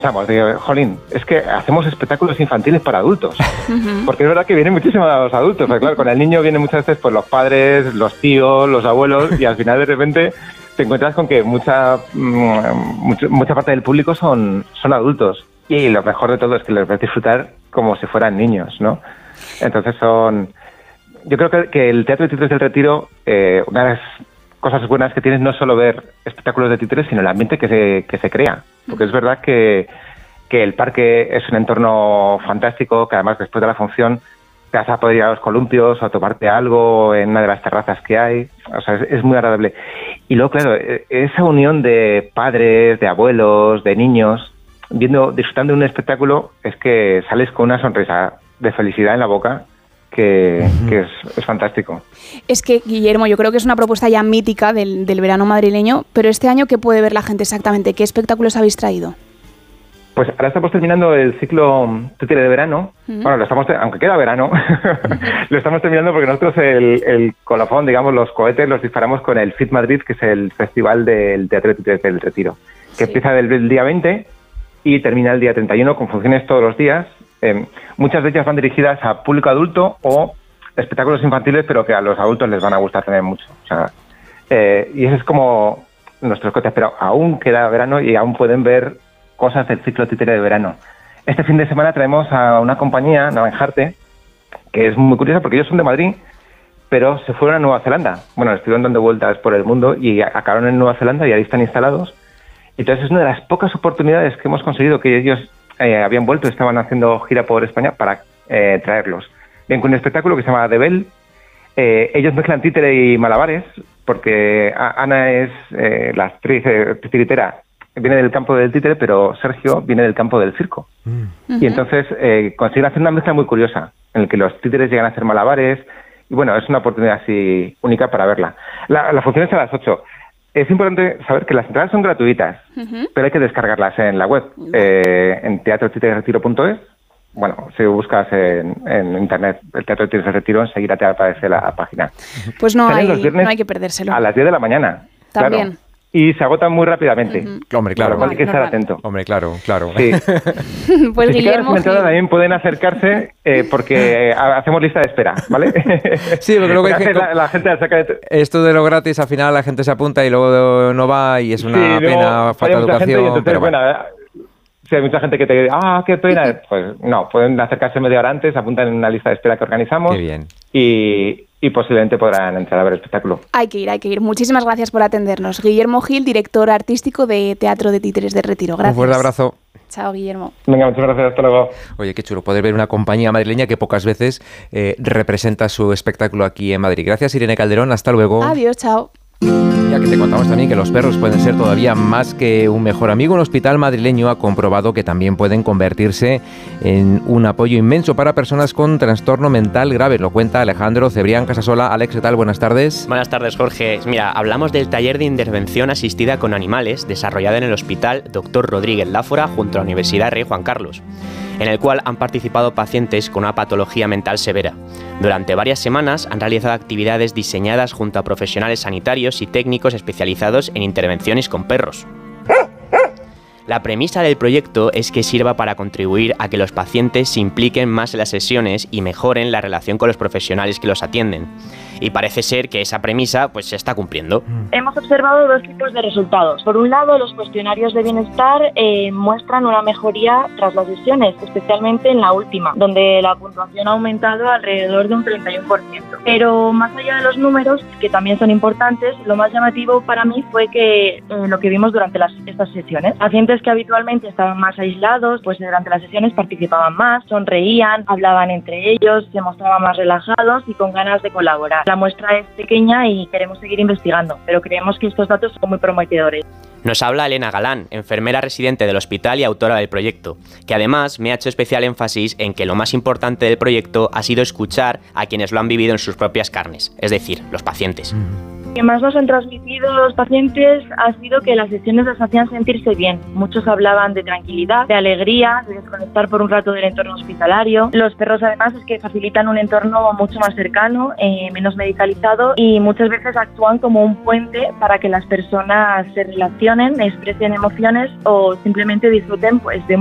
Pensamos, digo, jolín, es que hacemos espectáculos infantiles para adultos, porque es verdad que vienen muchísimos los adultos, pero claro, con el niño vienen muchas veces pues los padres, los tíos, los abuelos, y al final de repente te encuentras con que mucha parte del público son adultos, y lo mejor de todo es que les ves disfrutar como si fueran niños, ¿no? Entonces yo creo que el Teatro de Títeres del Retiro, una de las cosas buenas que tienes no es solo ver espectáculos de títeres, sino el ambiente que se crea. Porque es verdad que el parque es un entorno fantástico, que además después de la función te vas a poder ir a los columpios o a tomarte algo en una de las terrazas que hay. O sea, es muy agradable. Y luego, claro, esa unión de padres, de abuelos, de niños, disfrutando de un espectáculo, es que sales con una sonrisa de felicidad en la boca que es fantástico. Es que, Guillermo, yo creo que es una propuesta ya mítica del verano madrileño, pero este año, ¿qué puede ver la gente exactamente? ¿Qué espectáculos habéis traído? Pues ahora estamos terminando el ciclo Títere de verano. Bueno, aunque queda verano, lo estamos terminando porque nosotros el colofón, digamos, los cohetes los disparamos con el FIT Madrid, que es el Festival del Teatro de Títeres del Retiro, que empieza el día 20 y termina el día 31 con funciones todos los días. Muchas de ellas van dirigidas a público adulto o espectáculos infantiles, pero que a los adultos les van a gustar también mucho. O sea, y ese es como nuestros cotes, pero aún queda verano y aún pueden ver cosas del ciclo títere de verano. Este fin de semana traemos a una compañía, Naranjarte, que es muy curiosa porque ellos son de Madrid, pero se fueron a Nueva Zelanda. Bueno, estuvieron dando vueltas por el mundo y acabaron en Nueva Zelanda y ahí están instalados. Entonces es una de las pocas oportunidades que hemos conseguido que ellos habían vuelto, estaban haciendo gira por España para traerlos. Bien, con un espectáculo que se llama The Bell. Ellos mezclan títere y malabares, porque Ana es la actriz titiritera, viene del campo del títere, pero Sergio viene del campo del circo. Y entonces consiguen hacer una mezcla muy curiosa, en la que los títeres llegan a hacer malabares, y bueno, es una oportunidad así única para verla. La función es a las 8. Es importante saber que las entradas son gratuitas, pero hay que descargarlas en la web, en teatrotiteresretiro.es. Bueno, si buscas en internet el Teatro de Títeres del Retiro, enseguida te aparece la página. Pues no hay que perdérselo. A las 10 de la mañana. También. Claro. Y se agotan muy rápidamente. Hombre, claro. Hay que estar atento. Hombre, claro. Sí. Pues si Guillermo entrada también pueden acercarse porque hacemos lista de espera, ¿vale? Sí, porque luego la gente saca esto de lo gratis, al final la gente se apunta y luego no va y es una pena, falta de educación. Pero bueno, si hay mucha gente que te dice, qué pena, pues no, pueden acercarse media hora antes, apuntan en una lista de espera que organizamos. Qué bien. Y posiblemente podrán entrar a ver el espectáculo. Hay que ir. Muchísimas gracias por atendernos. Guillermo Gil, director artístico de Teatro de Títeres del Retiro. Gracias. Un fuerte abrazo. Chao, Guillermo. Venga, muchas gracias. Hasta luego. Oye, qué chulo poder ver una compañía madrileña que pocas veces representa su espectáculo aquí en Madrid. Gracias, Irene Calderón. Hasta luego. Adiós, chao. Ya que te contamos también que los perros pueden ser todavía más que un mejor amigo, un hospital madrileño ha comprobado que también pueden convertirse en un apoyo inmenso para personas con trastorno mental grave. Lo cuenta Alejandro Cebrián Casasola. Alex, ¿qué tal? Buenas tardes. Buenas tardes, Jorge. Mira, hablamos del taller de intervención asistida con animales desarrollado en el Hospital Dr. Rodríguez Láfora junto a la Universidad Rey Juan Carlos, en el cual han participado pacientes con una patología mental severa. Durante varias semanas han realizado actividades diseñadas junto a profesionales sanitarios y técnicos especializados en intervenciones con perros. La premisa del proyecto es que sirva para contribuir a que los pacientes se impliquen más en las sesiones y mejoren la relación con los profesionales que los atienden. Y parece ser que esa premisa pues se está cumpliendo. Hemos observado dos tipos de resultados. Por un lado, los cuestionarios de bienestar muestran una mejoría tras las sesiones, especialmente en la última, donde la puntuación ha aumentado alrededor de un 31%. Pero más allá de los números, que también son importantes, lo más llamativo para mí fue que lo que vimos durante estas sesiones. Pacientes que habitualmente estaban más aislados, pues durante las sesiones participaban más, sonreían, hablaban entre ellos, se mostraban más relajados y con ganas de colaborar. La muestra es pequeña y queremos seguir investigando, pero creemos que estos datos son muy prometedores. Nos habla Elena Galán, enfermera residente del hospital y autora del proyecto, que además me ha hecho especial énfasis en que lo más importante del proyecto ha sido escuchar a quienes lo han vivido en sus propias carnes, es decir, los pacientes. Lo que más nos han transmitido los pacientes ha sido que las sesiones les hacían sentirse bien. Muchos hablaban de tranquilidad, de alegría, de desconectar por un rato del entorno hospitalario. Los perros además es que facilitan un entorno mucho más cercano, menos medicalizado y muchas veces actúan como un puente para que las personas se relacionen, expresen emociones o simplemente disfruten pues de